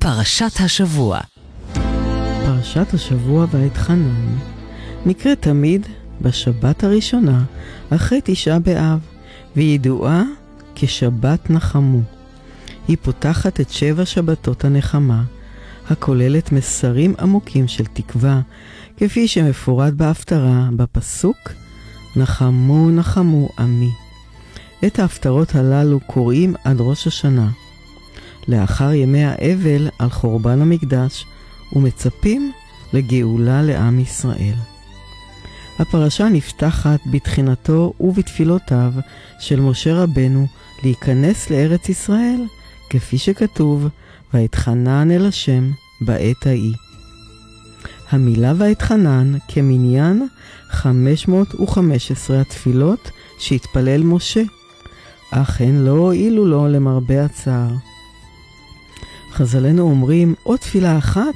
פרשת השבוע. פרשת השבוע ואתחנן נקראת תמיד בשבת הראשונה אחרי תשעה באב, והיא ידועה כשבת נחמו. היא פותחת את 7 שבתות הנחמה, הכוללת מסרים עמוקים של תקווה, כפי שמפורט בהפטרה בפסוק נחמו נחמו עמי. את ההפטרות הללו קוראים עד ראש השנה, לאחר ימי האבל על חורבן המקדש, ומצפים לגאולה לעם ישראל. הפרשה נפתחת בתחינתו ובתפילותיו של משה רבנו להיכנס לארץ ישראל, כפי שכתוב, ואתחנן אל השם בעת ההיא. המילה ואתחנן כמניין 515 התפילות שהתפלל משה, אך הן לא הועילו לו למרבה הצער. חז"לינו אומרים, עוד תפילה אחת